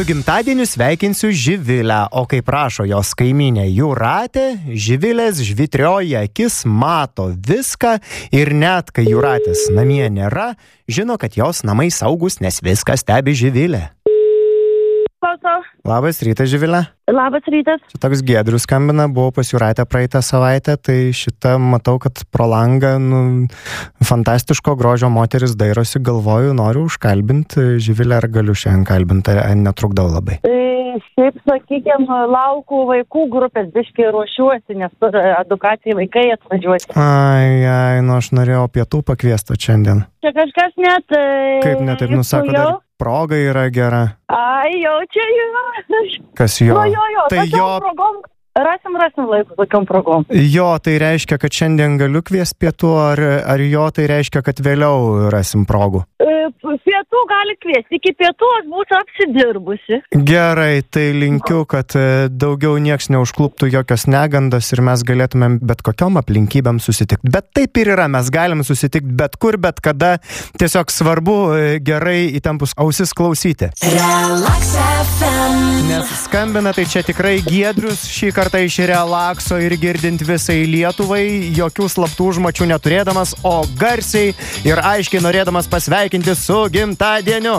Su gimtadieniu sveikinsiu Živilę, o kaip prašo jos kaimynė Jūratė, Živilės žvitrioji akis mato viską ir net kai Jūratės namie nėra, žino, kad jos namai saugus, nes viską stebi Živilė. Labas rytas, Živilė. Labas rytas. Čia toks Giedrius skambina, buvau pas Jūratę praeitą savaitę, tai šitą matau, kad pro langą fantastiško grožio moteris dairosi, galvoju, noriu užkalbinti Živilę, ar galiu šiandien kalbinti, ar netrukdau labai. Šiaip, sakykime, lauku vaikų grupės biškai ruošiuosi, nes edukacijai vaikai atvažiuoti. Ai, aš norėjau pietų pakviesti šiandien. Čia kažkas net... Kaip ne taip, nusako, dar proga yra gera. Ai, jau čia yra. Kas jo? Jo, tai jo... progom. Rasim laikų tokiom progom. Jo, tai reiškia, kad šiandien galiu kviesti pietų, ar jo tai reiškia, kad vėliau rasim progų? Pietų gali kviesti, iki pietų aš būsiu apsidirbusi. Gerai, tai linkiu, kad daugiau nieks neužkluptų jokios negandos ir mes galėtumėm bet kokiom aplinkybėm susitikti. Bet taip ir yra, mes galim susitikti bet kur, bet kada. Tiesiog svarbu gerai įtempus ausis klausyti. Relax FM. Nes skambina tai čia tikrai Giedrius, šį kartą iš Relaxo ir girdint visai Lietuvai, jokių slaptų užmačių neturėdamas, o garsiai ir aiškiai norėdamas pasveikinti su gimtadieniu.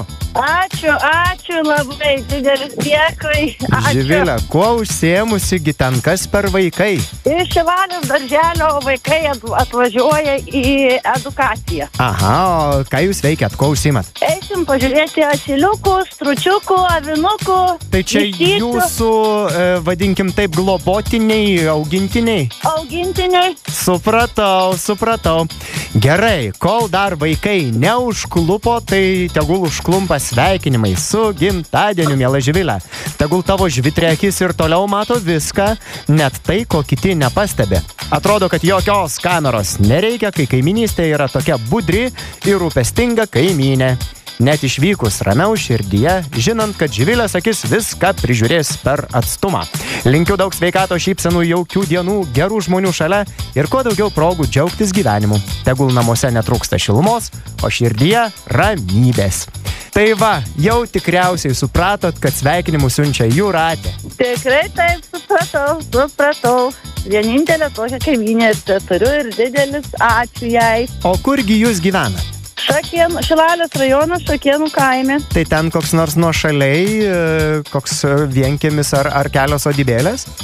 Ačiū labai, didelis dėkui. Živilė, kuo užsiėmusi gi ten, kas per vaikai? Iš Šilalės darželio vaikai atvažiuoja į edukaciją. Aha, o ką jūs veikiat, kuo užsiimat? Eisim pažiūrėti asiliukų, stručiukų, avinukų. Tai čia jūsų, vadinkim taip, globotiniai, augintiniai? Augintiniai. Supratau. Gerai, kol dar vaikai neužklupo, tai tegul užklumpa sveikinimai su gimtadieniu, miela Živilė. Tegul tavo žvitrė akis ir toliau mato viską, net tai, ko kiti nepastebi. Atrodo, kad jokios kameros nereikia, kai kaimynystė yra tokia budri ir rūpestinga kaimynė. Net išvykus ramiau širdyje, žinant, kad Živilės akis viską prižiūrės per atstumą. Linkiu daug sveikato, šypsenų, jaukių dienų, gerų žmonių šalia ir kuo daugiau progų džiaugtis gyvenimu. Tegul namuose netrūksta šilumos, o širdyje ramybės. Tai va, jau tikriausiai supratot, kad sveikinimų siunčia Jūratė. Tikrai taip, supratau. Vienintelė tokia kaimynė turiu ir didelis ačiū jai. O kurgi jūs gyvenat? Šilalės rajonas, Šakėnų kaime. Tai ten koks nors nuošaliai, koks vienkiemis ar kelios sodybėlės?